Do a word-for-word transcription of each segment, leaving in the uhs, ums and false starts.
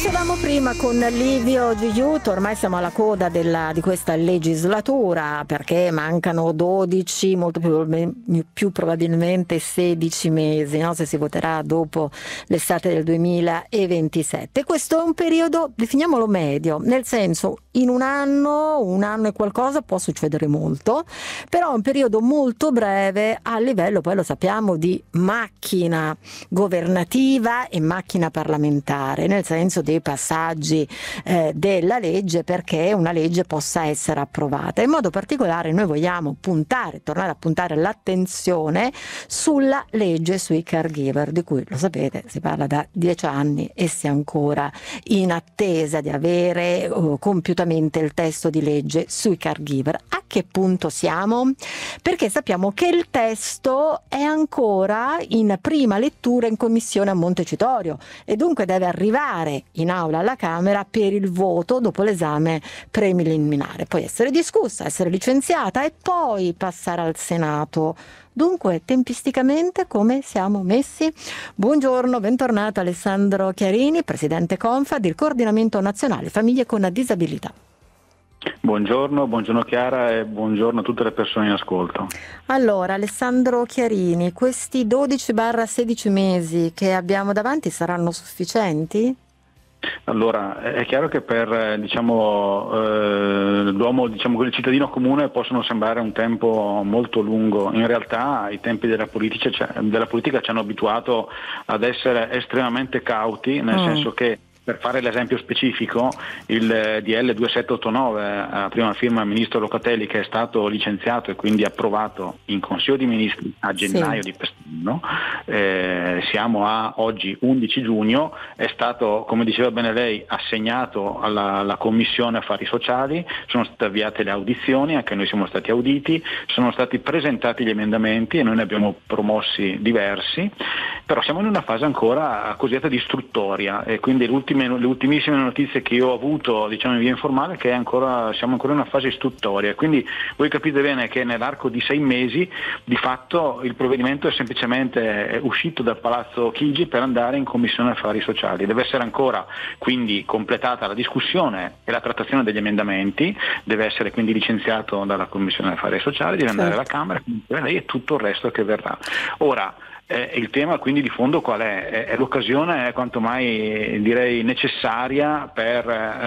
dicevamo prima con Livio Giugiuto, ormai siamo alla coda della, di questa legislatura, perché mancano dodici, molto più, più probabilmente sedici mesi, no? Se si voterà dopo l'estate del duemilaventisette. Questo è un periodo, definiamolo medio, nel senso in un anno, un anno e qualcosa può succedere molto, però è un periodo molto breve a livello, poi lo sappiamo, di macchina governativa e macchina parlamentare, nel senso dei passaggi eh, della legge perché una legge possa essere approvata. In modo particolare noi vogliamo puntare, tornare a puntare l'attenzione sulla legge sui caregiver, di cui, lo sapete, si parla da dieci anni e si è ancora in attesa di avere uh, compiutamente il testo di legge sui caregiver. A che punto siamo? Perché sappiamo che il testo è ancora in prima lettura in commissione a Montecitorio e dunque deve arrivare in aula alla Camera per il voto dopo l'esame preliminare, poi essere discussa, essere licenziata e poi passare al Senato. Dunque, tempisticamente come siamo messi? Buongiorno, bentornato Alessandro Chiarini, presidente Confa del Coordinamento Nazionale Famiglie con Disabilità. Buongiorno, buongiorno Chiara e buongiorno a tutte le persone in ascolto. Allora, Alessandro Chiarini, questi dodici sedici mesi che abbiamo davanti saranno sufficienti? Allora, è chiaro che per diciamo, eh, l'uomo, diciamo, il cittadino comune possono sembrare un tempo molto lungo. In realtà i tempi della politica, della politica ci hanno abituato ad essere estremamente cauti, nel mm. senso che, per fare l'esempio specifico, il D L duemilasettecentoottantanove a prima firma del ministro Locatelli, che è stato licenziato e quindi approvato in Consiglio di Ministri a gennaio sì. di quest'anno, eh, siamo a oggi undici giugno, è stato, come diceva bene lei, assegnato alla, alla Commissione Affari Sociali, sono state avviate le audizioni, anche noi siamo stati auditi, sono stati presentati gli emendamenti e noi ne abbiamo promossi diversi, però siamo in una fase ancora cosiddetta di istruttoria e quindi l'ultimo Le ultimissime notizie che io ho avuto, diciamo in via informale, che è ancora, siamo ancora in una fase istruttoria, quindi voi capite bene che nell'arco di sei mesi di fatto il provvedimento è semplicemente uscito dal Palazzo Chigi per andare in Commissione Affari Sociali. Deve essere ancora quindi completata la discussione e la trattazione degli emendamenti, deve essere quindi licenziato dalla Commissione Affari Sociali, deve andare alla Camera e tutto il resto che verrà. Ora, Eh, il tema quindi di fondo qual è? È, è l'occasione è quanto mai direi necessaria per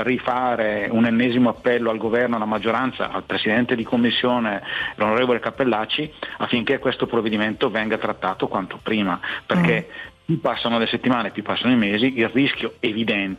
rifare un ennesimo appello al governo, alla maggioranza, al presidente di commissione, l'onorevole Cappellacci, affinché questo provvedimento venga trattato quanto prima, perché mm. più passano le settimane, più passano i mesi, il rischio evidente